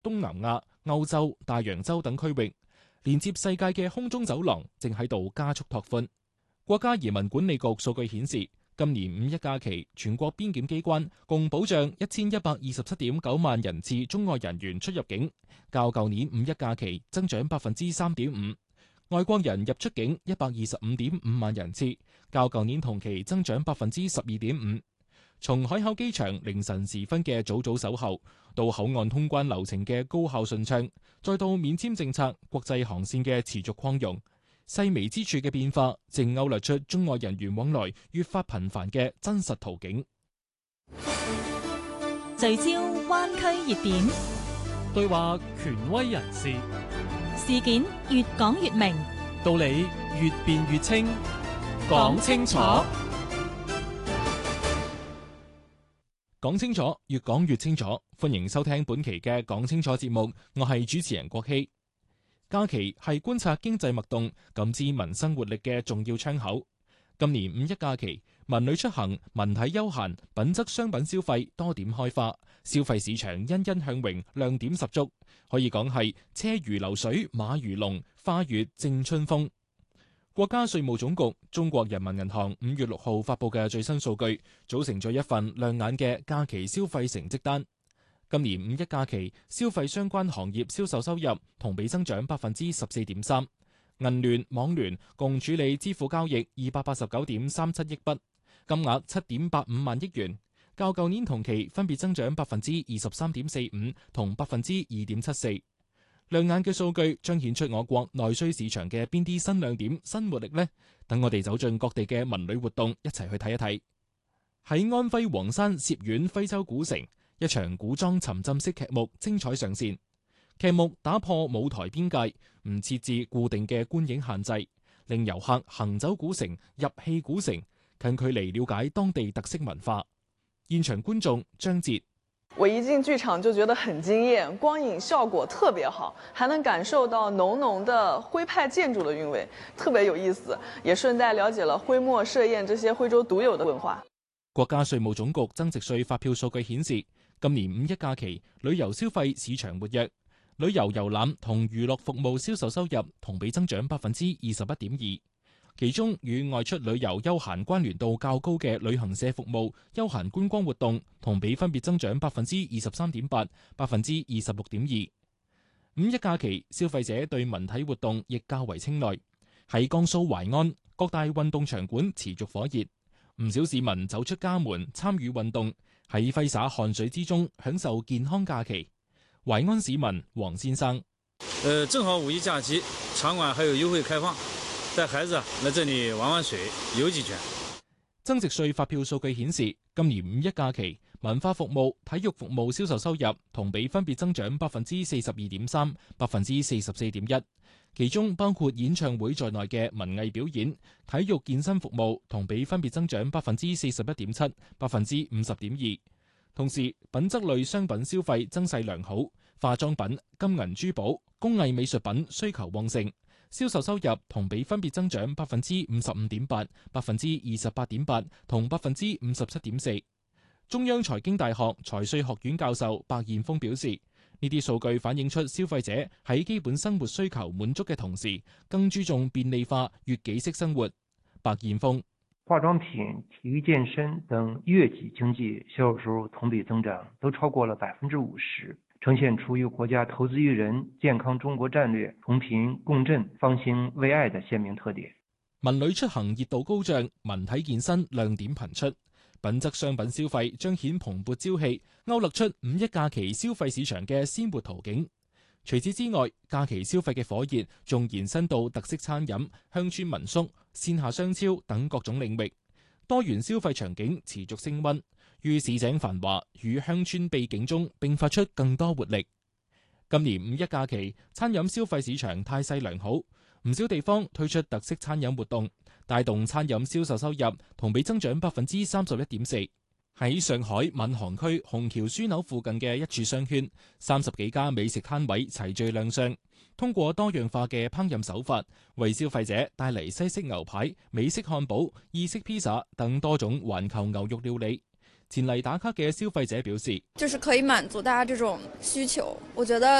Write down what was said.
東南亞、歐洲、大洋洲等區域，連接世界嘅空中走廊正喺度加速拓寬。國家移民管理局數據顯示，今年五一假期，全國邊檢機關共保障1127.9萬人次中外人員出入境，較舊年五一假期增長3.5%。外國人入出境125.5萬人次，較舊年同期增長12.5%。從海口機場凌晨時分嘅早早守候，到口岸通關流程嘅高效順暢，再到免簽政策、國際航線嘅持續擴容，細微之處嘅變化，正勾勒出中外人員往來越發頻繁嘅真實圖景。 聚焦灣區熱點， 對話權威人士， 事件越講越明， 道理越辯越清，講清楚。 講清楚，越講越清楚。歡迎收聽本期嘅講清楚節目，我係主持人郭希。假期係觀察經濟脈動、感知民生活力嘅重要窗口。今年五一假期，文旅出行、文體休閒、品質商品消費多點開花，消費市場欣欣向榮，亮點十足，可以講係車如流水、馬如龍，花月正春風。國家稅務總局、中國人民銀行5月6號發布嘅最新數據，組成咗一份亮眼嘅假期消費成績單。今年五一假期消費相關行業銷售收入同比增長14.3%，銀聯、網聯共處理支付交易289.37億筆，金額7.85萬億元，較舊年同期分別增長23.45%同2.74%。亮眼嘅數據彰顯出我國內需市場嘅邊啲新亮點、新活力呢？等我哋走進各地嘅文旅活動，一齊去睇一睇。喺安徽黃山歙縣徽州古城，一場古裝沉浸式劇目精彩上線。劇目打破舞台邊界，唔設置固定嘅觀影限制，令遊客行走古城、入戲古城，近距離了解當地特色文化。現場觀眾張哲： 我一進劇場就覺得很驚豔，光影效果特別好，還能感受到濃濃的徽派建築的韻味，特別有意思，也順帶了解了徽墨設宴這些徽州獨有的文化。 國家稅務總局增值稅發票數據顯示，今年五一假期旅遊消費市場活躍，旅遊遊覽同娛樂服務銷售收入同比增長21.2%。其中與外出旅遊休閒關聯度較高嘅旅行社服務、休閒觀光活動同比分別增長23.8%、26.2%。五一假期消費者對文體活動亦較為青睞，喺江蘇淮安各大運動場館持續火熱，唔少市民走出家門參與運動，喺揮灑汗水之中享受健康假期。淮安市民黃先生： 正好五一假期，場館還有優惠開放，帶孩子來這裡玩玩水、遊幾圈。 增值稅發票數據顯示，今年五一假期文化服務、體育服務銷售收入同比分別增長42.3%、44.1%，其中包括演唱會在內嘅文藝表演、體育健身服務同比分別增長41.7%、50.2%。同時，品質類商品消費增勢良好，化妝品、金銀珠寶、工藝美術品需求旺盛。銷售收入同比分別增長55.8%、28.8%同57.4%。中央財經大學財稅學院教授白彥峰表示，呢啲數據反映出消費者喺基本生活需求滿足嘅同時，更注重便利化、悅己式生活。白彥峰： 化妝品、體育健身等悅己經濟銷售收入同比增長都超過了50%，呈現出於國家投資於人、健康中國戰略同頻共振、方興未艾的鮮明特點。 文旅出行熱度高漲，文體健身亮點頻出，品質商品消費彰顯蓬勃朝氣，勾勒出五一假期消費市場嘅鮮活圖景。除此之外，假期消費嘅火熱仲延伸到特色餐飲、鄉村民宿、線下商超等各種領域，多元消費場景持續升溫，於市井繁華與鄉村秘境中迸發出更多活力。今年五一假期，餐飲消費市場態勢良好，唔少地方推出特色餐飲活動，帶動餐飲銷售收入同比增長31.4%。喺上海閔行區虹橋樞紐附近嘅一處商圈，30幾家美食攤位齊聚亮相，通過多樣化嘅烹飪手法，為消費者帶嚟西式牛排、美式漢堡、意式披薩等多種環球牛肉料理。 前嚟打卡嘅消費者表示， 就是可以滿足大家這種需求，我覺得